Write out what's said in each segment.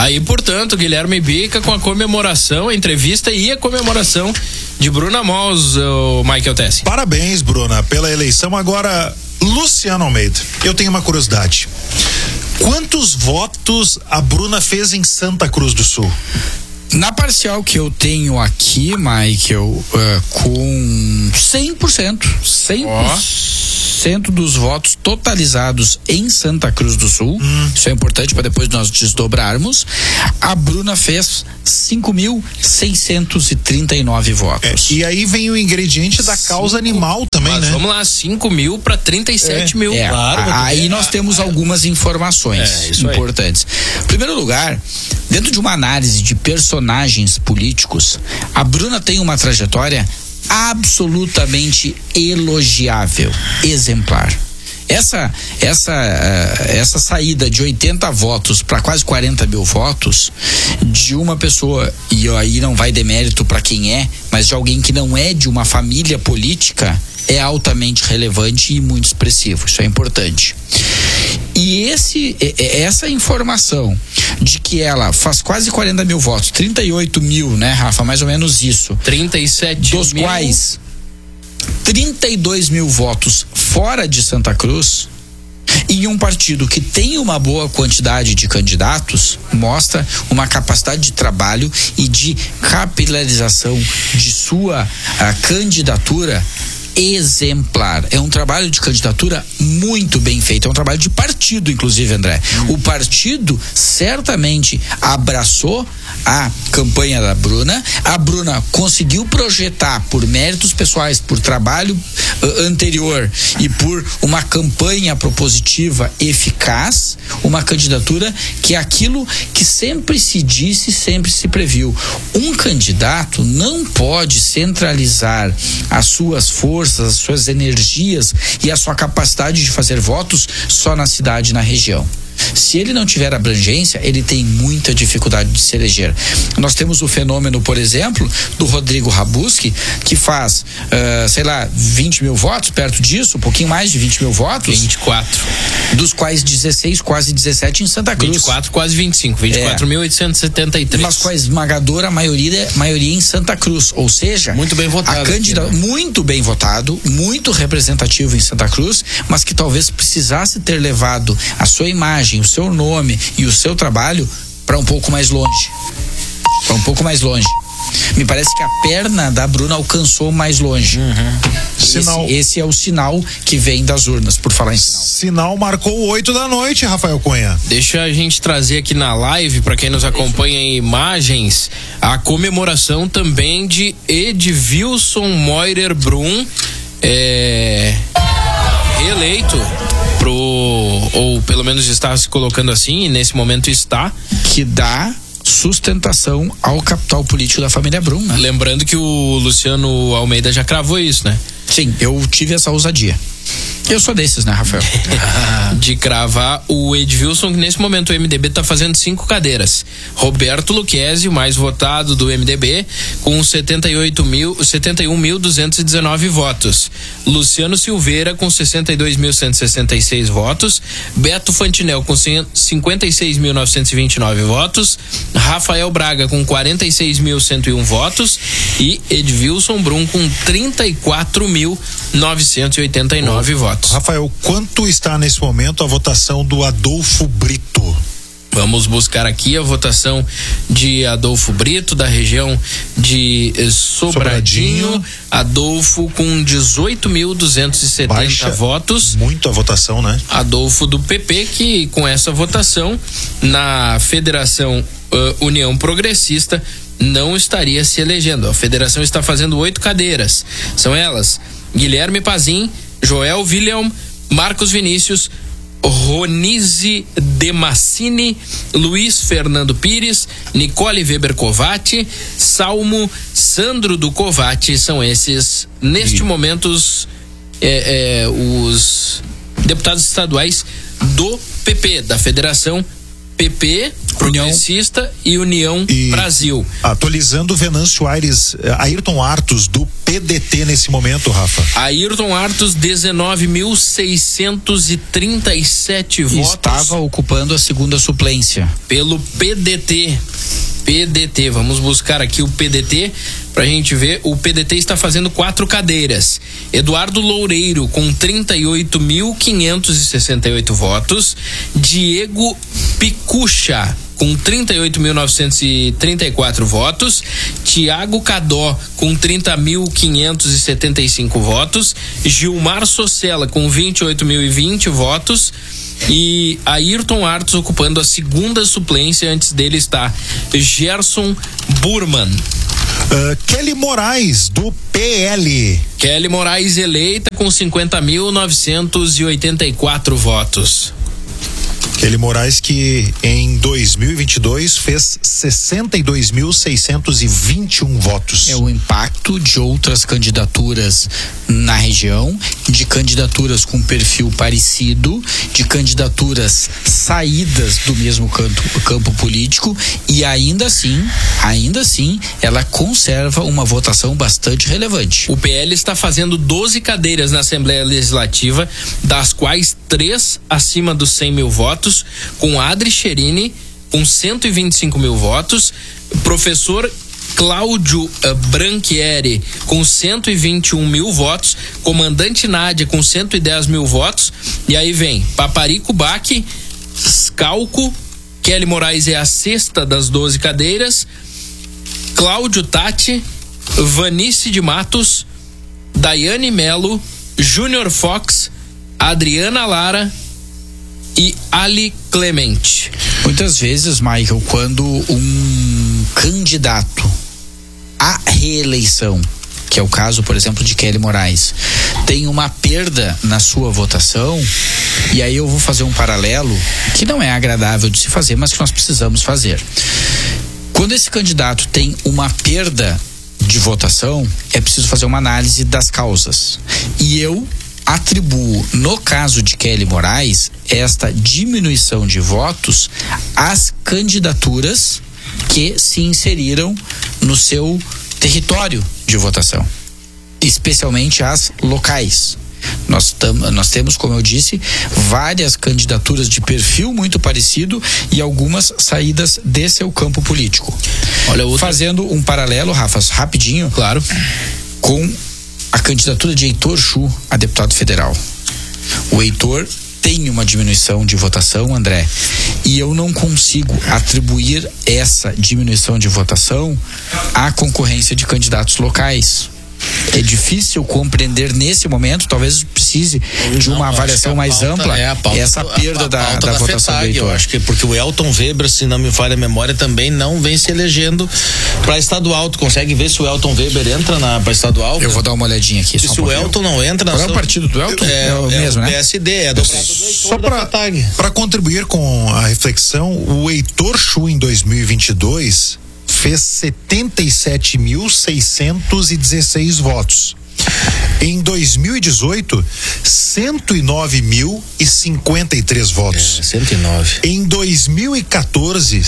Aí, portanto, Guilherme Bica com a comemoração, a entrevista e a comemoração de Bruna Mols, o Michael Tessin. Parabéns, Bruna, pela eleição. Agora, Luciano Almeida, eu tenho uma curiosidade. Quantos votos a Bruna fez em Santa Cruz do Sul? Na parcial que eu tenho aqui, Michael, com 100% dos votos totalizados em Santa Cruz do Sul, isso é importante para depois nós desdobrarmos, a Bruna fez 5.639 votos. E aí vem o ingrediente da causa animal também, mas né? Vamos lá, 5.000 para 37 mil. Claro, aí nós temos algumas informações importantes. Em primeiro lugar, dentro de uma análise de personagens políticos, a Bruna tem uma trajetória absolutamente elogiável, exemplar. Essa saída de 80 votos para quase 40 mil votos de uma pessoa, e aí não vai demérito para quem é, mas de alguém que não é de uma família política, é altamente relevante e muito expressivo. Isso é importante. E essa informação de que ela faz quase 40 mil votos, 38 mil, né, Rafa? Mais ou menos isso. 37 dos mil. Quais 32 mil votos fora de Santa Cruz, em um partido que tem uma boa quantidade de candidatos, mostra uma capacidade de trabalho e de capilarização de sua candidatura exemplar. É um trabalho de candidatura muito bem feito, é um trabalho de partido, inclusive, André. O partido certamente abraçou a campanha da Bruna. A Bruna conseguiu projetar, por méritos pessoais, por trabalho anterior e por uma campanha propositiva eficaz, uma candidatura que é aquilo que sempre se disse, sempre se previu. Um candidato não pode centralizar as suas forças, as suas energias e a sua capacidade de fazer votos só na cidade e na região. Se ele não tiver abrangência, ele tem muita dificuldade de se eleger. Nós temos o fenômeno, por exemplo, do Rodrigo Rabuski, que faz, 20 mil votos, perto disso, um pouquinho mais de 20 mil votos. 24. Dos quais 16, quase 17 em Santa Cruz. 24, quase 25. 24.873. Mas com a esmagadora maioria em Santa Cruz. Ou seja, muito bem votado. Muito bem votado, muito representativo em Santa Cruz, mas que talvez precisasse ter levado a sua imagem, o seu nome e o seu trabalho para um pouco mais longe. Me parece que a perna da Bruna alcançou mais longe. Esse é o sinal que vem das urnas, por falar em sinal. Sinal marcou 8 da noite, Rafael Cunha. Deixa a gente trazer aqui na live, para quem nos acompanha em imagens, a comemoração também de Edvilson Moirer Brum, reeleito ou pelo menos está se colocando assim, e nesse momento está, que dá sustentação ao capital político da família Brum, né? Lembrando que o Luciano Almeida já cravou isso, né? Sim, eu tive essa ousadia. Eu sou desses, né, Rafael? De cravar o Edvilson, que nesse momento o MDB está fazendo 5 cadeiras. Roberto Luquezzi, o mais votado do MDB, com 71.219 votos. Luciano Silveira, com 62.166 votos. Beto Fantinel, com 56.929 votos. Rafael Braga, com 46.101 votos. E Edvilson Brum, com 34.989 votos. Rafael, quanto está nesse momento a votação do Adolfo Brito? Vamos buscar aqui a votação de Adolfo Brito, da região de Sobradinho. Adolfo com 18.270 votos. Muito a votação, né? Adolfo do PP, que com essa votação na Federação União Progressista não estaria se elegendo. A federação está fazendo 8 cadeiras. São elas: Guilherme Pazin, Joel William, Marcos Vinícius, Ronise Demassini, Luiz Fernando Pires, Nicole Weber Covatti, Salmo, Sandro do Covatti. São esses, neste momento, os deputados estaduais do PP, da Federação PP, Progressista e União Brasil. Atualizando o Venâncio Aires, Ayrton Artos do PDT nesse momento, Rafa. Ayrton Artos, 19.637 votos. Estava ocupando a segunda suplência. Pelo PDT. Vamos buscar aqui o PDT pra gente ver. O PDT está fazendo 4 cadeiras. Eduardo Loureiro com 38.568 votos. Diego Picucha com 38.934 votos. Tiago Cadó com 30.575 votos. Gilmar Socella com 28.020 votos. E Ayrton Artos ocupando a segunda suplência. Antes dele está Gerson Burman. Kelly Moraes do PL. Kelly Moraes eleita com 50.984 votos. Kelly Moraes que em 2022 fez 62.621 votos. É o impacto de outras candidaturas na região, de candidaturas com perfil parecido, de candidaturas saídas do mesmo campo político, e ainda assim, ela conserva uma votação bastante relevante. O PL está fazendo 12 cadeiras na Assembleia Legislativa, das quais 3 acima dos 100 mil votos, com Adri Cherini com 125 mil votos, professor Cláudio Branchieri com 121 mil votos, comandante Nádia com 110 mil votos, e aí vem Paparico Baque, Scalco, Kelly Moraes é a sexta das 12 cadeiras, Cláudio Tati, Vanice de Matos, Daiane Melo, Júnior Fox, Adriana Lara e Ali Clemente. Muitas vezes, Michael, quando um candidato à reeleição, que é o caso, por exemplo, de Kelly Moraes, tem uma perda na sua votação, e aí eu vou fazer um paralelo que não é agradável de se fazer, mas que nós precisamos fazer. Quando esse candidato tem uma perda de votação, é preciso fazer uma análise das causas. E eu atribuo, no caso de Kelly Moraes, esta diminuição de votos às candidaturas que se inseriram no seu território de votação, especialmente as locais. Nós temos, como eu disse, várias candidaturas de perfil muito parecido e algumas saídas desse seu campo político. Fazendo um paralelo, Rafa, rapidinho, claro, com a candidatura de Heitor Chu a deputado federal. O Heitor tem uma diminuição de votação, André, e eu não consigo atribuir essa diminuição de votação à concorrência de candidatos locais. É difícil compreender nesse momento, talvez precise de uma avaliação mais ampla, essa perda da votação do Heitor. Eu acho que porque o Elton Weber, se não me falha a memória, também não vem se elegendo para estadual. Tu consegue ver se o Elton Weber entra para estadual? Eu vou dar uma olhadinha aqui. Se o Elton não entra... Qual é o partido do Elton? É o mesmo, né? PSD, é dobrado do Heitor da FATAG. Para contribuir com a reflexão, o Heitor Chu em 2022 fez 77.616 votos. Em 2018, 109.053 votos. 109. Em 2014,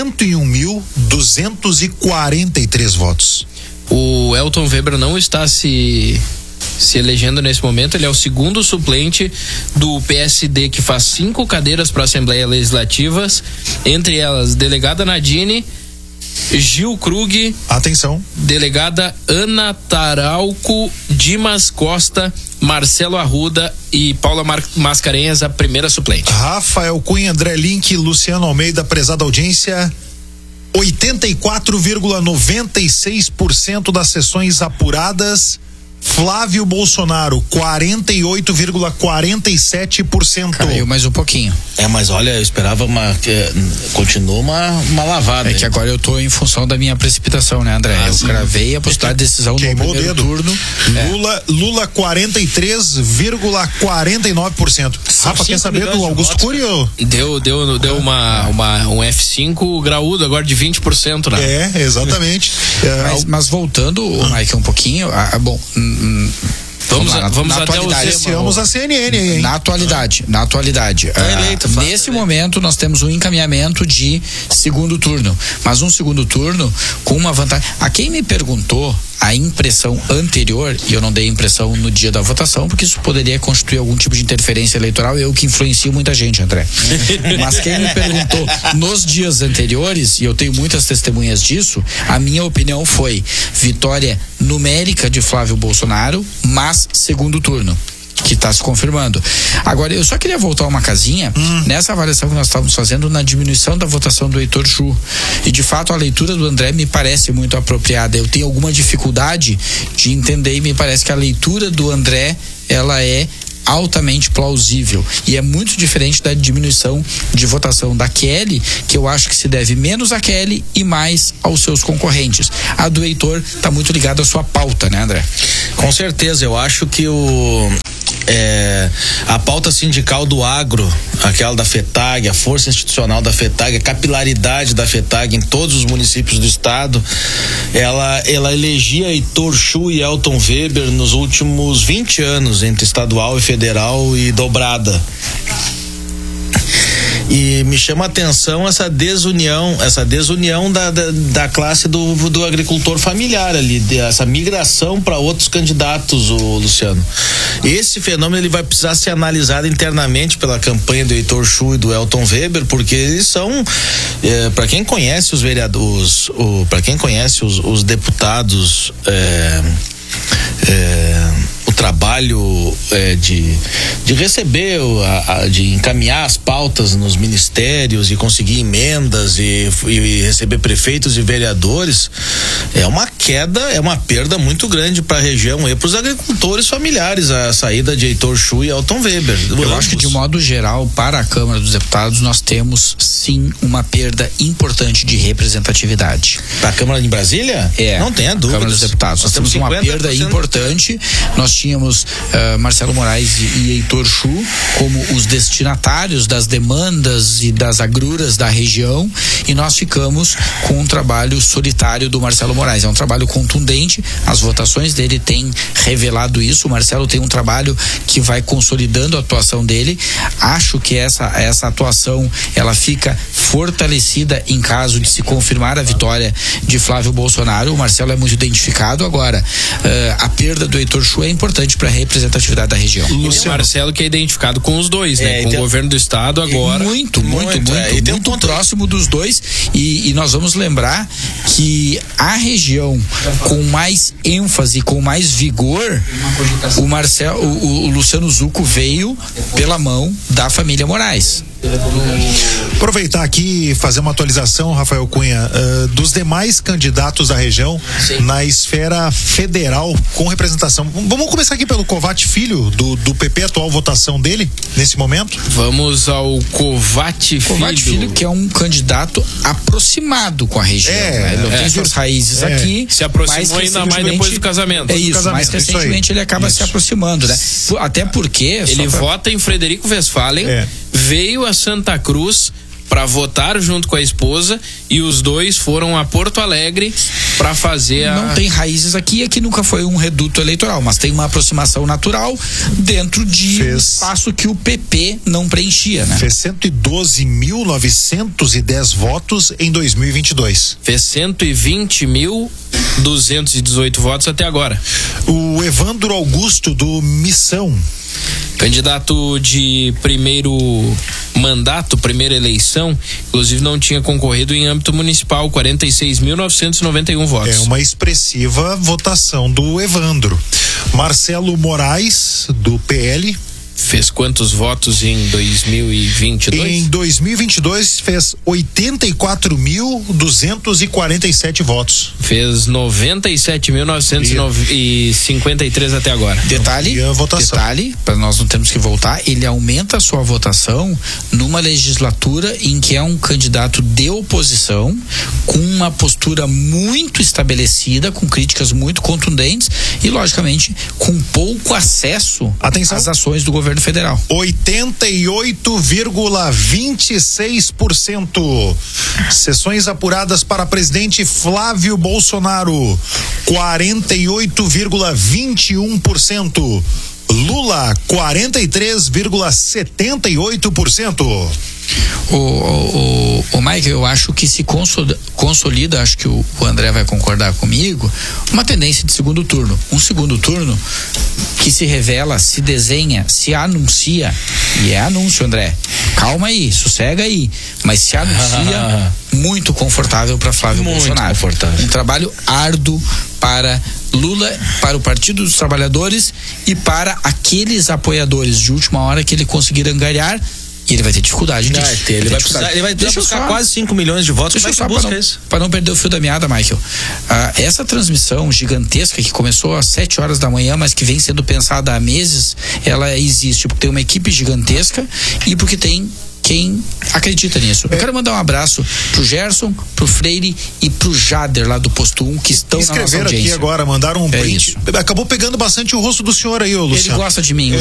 101.243 votos. O Elton Weber não está se elegendo nesse momento. Ele é o segundo suplente do PSD, que faz 5 cadeiras para a Assembleia Legislativa, entre elas delegada Nadine, Gil Krug, atenção, delegada Ana Taralco, Dimas Costa, Marcelo Arruda e Paula Mascarenhas, a primeira suplente. Rafael Cunha, André Link, Luciano Almeida, prezada audiência. 84,96% das sessões apuradas. Flávio Bolsonaro, 48,47%. Caiu mais um pouquinho. Mas olha, eu esperava continua uma lavada. É que agora eu tô em função da minha precipitação, né, André? Eu cravei a possibilidade de decisão no primeiro turno. Lula 43,49%. Rafa, quer saber do Augusto Cury? Deu um F5 graúdo agora de 20%, né? Exatamente. Mas voltando, Mike, um pouquinho, Vamos até o Iniciamos a CNN, hein? Na atualidade. Nesse momento nós temos um encaminhamento de segundo turno, mas um segundo turno com uma vantagem. A quem me perguntou a impressão anterior, e eu não dei impressão no dia da votação, porque isso poderia constituir algum tipo de interferência eleitoral, eu que influencio muita gente, André. Mas quem me perguntou nos dias anteriores, e eu tenho muitas testemunhas disso, a minha opinião foi vitória numérica de Flávio Bolsonaro, mas segundo turno, que está se confirmando. Agora, eu só queria voltar uma casinha nessa avaliação que nós estávamos fazendo na diminuição da votação do Heitor Chu. E de fato a leitura do André me parece muito apropriada. Eu tenho alguma dificuldade de entender e me parece que a leitura do André, ela é altamente plausível e é muito diferente da diminuição de votação da Kelly, que eu acho que se deve menos a Kelly e mais aos seus concorrentes. A do Heitor está muito ligada à sua pauta, né, André? Com certeza, eu acho que a pauta sindical do agro, aquela da FETAG, a força institucional da FETAG, a capilaridade da FETAG em todos os municípios do estado, ela elegia Heitor Chu e Elton Weber nos últimos 20 anos, entre estadual e federal, e dobrada. E me chama a atenção essa desunião da classe do agricultor familiar ali, essa migração para outros candidatos, Luciano. Esse fenômeno ele vai precisar ser analisado internamente pela campanha do Heitor Chu e do Elton Weber, porque eles são, para quem conhece os vereadores, para quem conhece os deputados, o trabalho de receber, de encaminhar as pautas nos ministérios e conseguir emendas e receber prefeitos e vereadores, é uma queda, é uma perda muito grande para a região e para os agricultores familiares, a saída de Heitor Chu e Elton Weber. Eu acho que de modo geral, para a Câmara dos Deputados, nós temos sim uma perda importante de representatividade. Para a Câmara de Brasília? Não tenha dúvida. Câmara dos Deputados, nós temos uma perda importante. Nós tínhamos Marcelo Moraes e Heitor Chu como os destinatários das demandas e das agruras da região, e nós ficamos com um trabalho solitário do Marcelo Moraes. É um trabalho contundente, as votações dele têm revelado isso. O Marcelo tem um trabalho que vai consolidando a atuação dele. Acho que essa atuação ela fica fortalecida em caso de se confirmar a vitória de Flávio Bolsonaro. O Marcelo é muito identificado. Agora, a perda do Heitor Chu é importante para a representatividade da região. O Marcelo que é identificado com os dois, né? Com o governo do estado agora. Muito próximo dos dois, e nós vamos lembrar que a região com mais ênfase, com mais vigor, o Luciano Zucco veio pela mão da família Moraes. Aproveitar aqui e fazer uma atualização, Rafael Cunha, dos demais candidatos da região. Sim. Na esfera federal com representação. Vamos começar aqui pelo Kovács Filho, do PP, atual votação dele nesse momento. Vamos ao Kovács Filho, que é um candidato aproximado com a região. Ele tem suas raízes aqui. Se aproximou ainda mais depois do casamento. É isso, mais recentemente ele acaba se aproximando, né? Até porque ele vota em Frederico Westphalen, veio a Santa Cruz para votar junto com a esposa, e os dois foram a Porto Alegre para fazer Não tem raízes aqui nunca foi um reduto eleitoral, mas tem uma aproximação natural dentro de um espaço que o PP não preenchia, né? Fez 112.910 votos em 2022. Fez 120.218 votos até agora. O Evandro Augusto do Missão, candidato de primeiro mandato, primeira eleição, inclusive não tinha concorrido em âmbito municipal, 46.991 votos. É uma expressiva votação do Evandro. Marcelo Moraes, do PL, fez quantos votos em 2022? Em 2022 fez 84.247 votos. Fez 97.953 até agora. Detalhe, para nós não temos que voltar, ele aumenta a sua votação numa legislatura em que é um candidato de oposição, com uma postura muito estabelecida, com críticas muito contundentes e, logicamente, com pouco acesso às ações do governo governo federal. 88,26%. Sessões apuradas para presidente Flávio Bolsonaro, 48,21%. Lula, 43,78%. O Mike, eu acho que se consolida, acho que o André vai concordar comigo, uma tendência de segundo turno. Um segundo turno que se revela, se desenha, se anuncia, e é anúncio, André. Calma aí, sossega aí. Mas se anuncia muito confortável para Flávio Bolsonaro. Confortável. Um trabalho árduo para Lula, para o Partido dos Trabalhadores e para aqueles apoiadores de última hora que ele conseguir angariar. E ele vai ter dificuldade disso. Ele vai buscar quase 5 milhões de votos. Deixa eu só para não perder o fio da meada, Michael. Essa transmissão gigantesca que começou às 7 horas da manhã, mas que vem sendo pensada há meses, ela existe porque tem uma equipe gigantesca e porque tem quem acredita nisso. Eu quero mandar um abraço pro Gerson, pro Freire e pro Jader lá do Posto 1 que estão na nossa audiência. Aqui agora, mandaram um print. Acabou pegando bastante o rosto do senhor aí, ô Luciano. Ele gosta de mim.